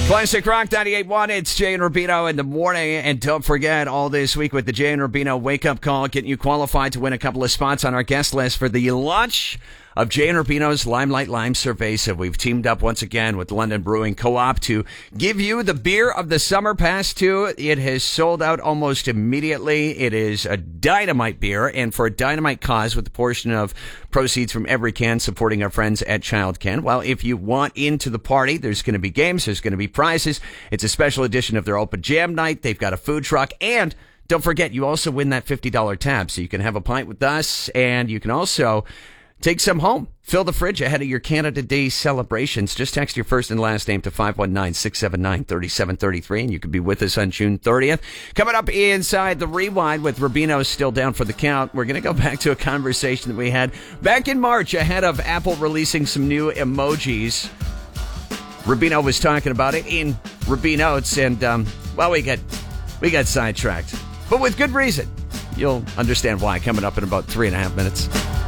Classic Rock 98.1, it's Jay and Rubino in the morning. And don't forget, all this week with the Jay and Rubino wake-up call, getting you qualified to win a couple of spots on our guest list for the launch of Jay and Rubino's Limelight Lime Cerveza. We've teamed up once again with London Brewing Co-op to give you the beer of the summer past two. It has sold out almost immediately. It is a dynamite beer, and for a dynamite cause, with a portion of proceeds from every can supporting our friends at Child Can. Well, if you want into the party, there's going to be games, there's going to be prizes. It's a special edition of their open jam night. They've got a food truck, and don't forget, you also win that $50 tab, so you can have a pint with us, and you can also take some home. Fill the fridge ahead of your Canada Day celebrations. Just text your first and last name to 519-679-3733, and you can be with us on June 30th. Coming up inside the Rewind with Rubino still down for the count, we're going to go back to a conversation that we had back in March ahead of Apple releasing some new emojis. Rubino was talking about it in Rubino's, and, we got sidetracked. But with good reason. You'll understand why coming up in about 3.5 minutes.